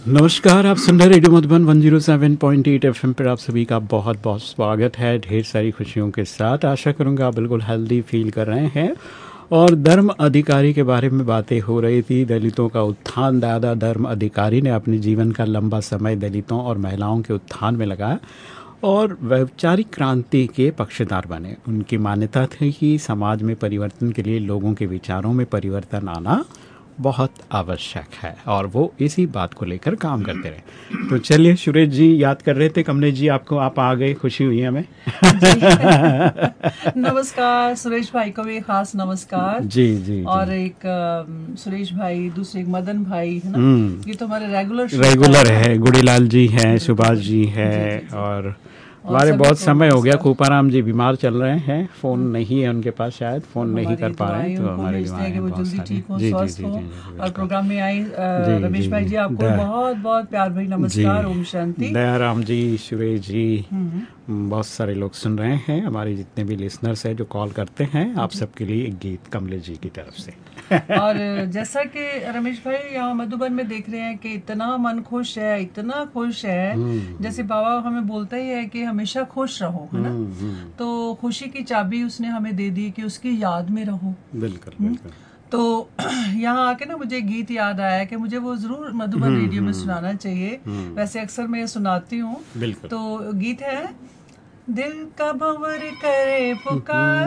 नमस्कार, आप सुन रहे रेडियो मधुबन 107.8 एफएम पर आप सभी का बहुत बहुत स्वागत है। ढेर सारी खुशियों के साथ आशा करूंगा आप बिल्कुल हेल्दी फील कर रहे हैं। और धर्म अधिकारी के बारे में बातें हो रही थी। दलितों का उत्थान, दादा धर्म अधिकारी ने अपने जीवन का लंबा समय दलितों और महिलाओं के उत्थान में लगाया और वैचारिक क्रांति के पक्षधर बने। उनकी मान्यता थी कि समाज में परिवर्तन के लिए लोगों के विचारों में परिवर्तन आना बहुत आवश्यक है और वो इसी बात को लेकर काम करते रहे। तो चलिए, सुरेश जी याद कर रहे थे, कमलेश जी आपको, आप आ गए, खुशी हुई हमें। नमस्कार, सुरेश भाई को भी खास नमस्कार। जी। और एक सुरेश भाई, दूसरे एक मदन भाई है ना, ये तो हमारे रेगुलर है। गुड़ीलाल जी हैं, सुभाष जी है जी। और हमारे बहुत समय हो गया। खोपाराम जी बीमार चल रहे हैं, फोन नहीं है उनके पास, शायद फोन नहीं कर पा रहे हैं, तो हमारे वो जल्दी ठीक हो, स्वस्थ हो। और प्रोग्राम में आई रमेश भाई जी, आपको बहुत बहुत प्यार भरी नमस्कार, ओम शांति। दयाराम जी, सुरेश जी, बहुत सारे लोग सुन रहे हैं, हमारे जितने भी लिसनर्स हैं जो कॉल करते हैं, आप सबके लिए एक गीत कमलेश जी की तरफ से। और जैसा कि रमेश भाई यहाँ मधुबन में देख रहे हैं कि इतना मन खुश है, इतना खुश है, जैसे बाबा हमें बोलता ही है कि हमेशा खुश रहो, है ना। तो खुशी की चाबी उसने हमें दे दी कि उसकी याद में रहो। बिल्कुल। तो यहाँ आके ना मुझे गीत याद आया कि मुझे वो जरूर मधुबन रेडियो में सुनाना चाहिए। वैसे अक्सर मैं सुनाती हूँ। तो गीत है, दिल का भंवर करे पुकार।